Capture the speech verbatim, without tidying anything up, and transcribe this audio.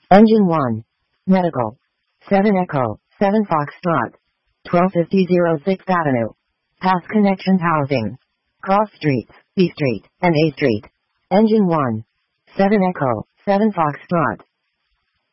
Engine one. Medical. seven Echo, seven Foxtrot. twelve fifty sixth Avenue. Pass connections housing. Cross streets, B Street, and A Street. Engine one. seven Echo, seven Foxtrot.